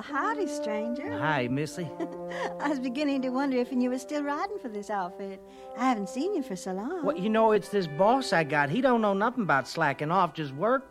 Well, howdy, stranger. Hi, Missy. I was beginning to wonder if you were still riding for this outfit. I haven't seen you for so long. Well, it's this boss I got. He don't know nothing about slacking off. Just work.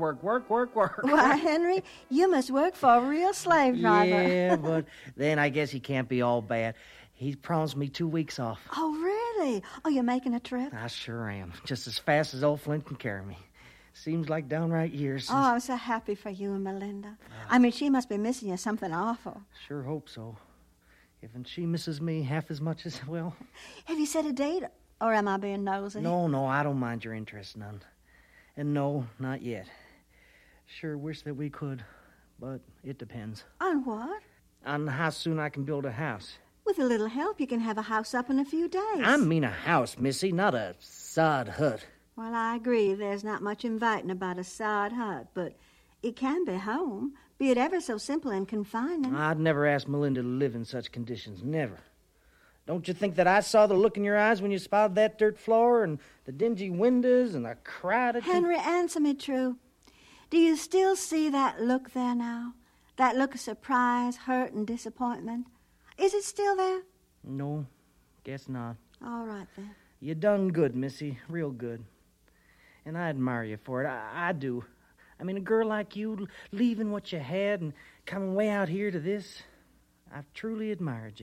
Why, Henry, you must work for a real slave driver. Yeah, but then I guess he can't be all bad. He promised me 2 weeks off. Oh, really? Oh, you're making a trip? I sure am. Just as fast as old Flint can carry me. Seems like downright years since... Oh, I'm so happy for you and Melinda. I mean, she must be missing you something awful. Sure hope so. Even she misses me half as much as, well... Have you set a date, or am I being nosy? No, I don't mind your interest none. And no, not yet. Sure wish that we could, but it depends. On what? On how soon I can build a house. With a little help, you can have a house up in a few days. I mean a house, Missy, not a sod hut. Well, I agree. There's not much inviting about a sod hut, but it can be home, be it ever so simple and confining. I'd never ask Melinda to live in such conditions, never. Don't you think that I saw the look in your eyes when you spotted that dirt floor and the dingy windows and the crowded... Henry, answer me true. Do you still see that look there now? That look of surprise, hurt, and disappointment? Is it still there? No, guess not. All right, then. You done good, Missy, real good. And I admire you for it. I do. I mean, a girl like you, leaving what you had and coming way out here to this, I've truly admired you.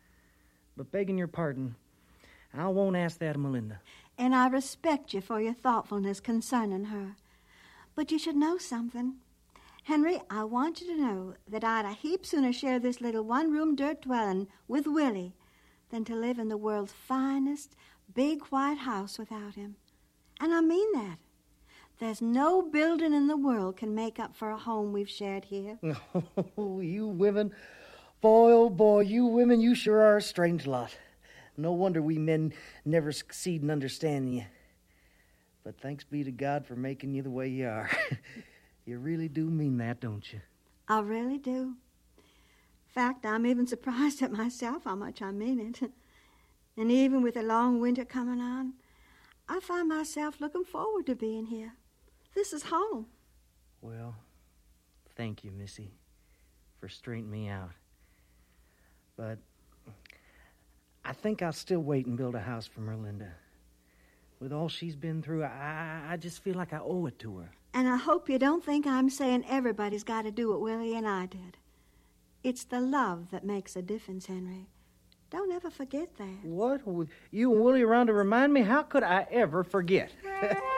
But begging your pardon, I won't ask that of Melinda. And I respect you for your thoughtfulness concerning her. But you should know something. Henry, I want you to know that I'd a heap sooner share this little one-room dirt dwelling with Willie than to live in the world's finest big white house without him. And I mean that. There's no building in the world can make up for a home we've shared here. Oh, you women. Boy, oh boy, you women, you sure are a strange lot. No wonder we men never succeed in understanding you. But thanks be to God for making you the way you are. You really do mean that, don't you? I really do. In fact, I'm even surprised at myself how much I mean it. And even with the long winter coming on, I find myself looking forward to being here. This is home. Well, thank you, Missy, for straightening me out. But I think I'll still wait and build a house for Melinda. With all she's been through, I just feel like I owe it to her. And I hope you don't think I'm saying everybody's got to do what Willie and I did. It's the love that makes a difference, Henry. Don't ever forget that. What? You and Willie around to remind me? How could I ever forget?